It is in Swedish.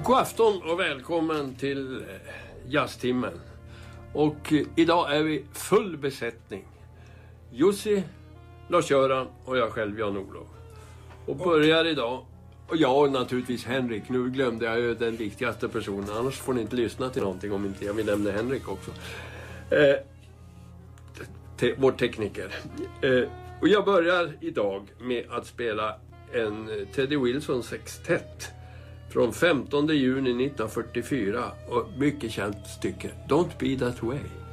God afton och välkommen till jazztimmen. Och idag är vi full besättning. Jussi, Lars-Göran och jag själv, Jan-Olof. Och börjar idag. Och jag naturligtvis Henrik. Nu glömde jag ju den viktigaste personen. Annars får ni inte lyssna till någonting om inte jag vill nämna Henrik också. Vår tekniker. Och jag börjar idag med att spela en Teddy Wilson sextett. Från 15 juni 1944 och mycket känt stycke Don't Be That Way.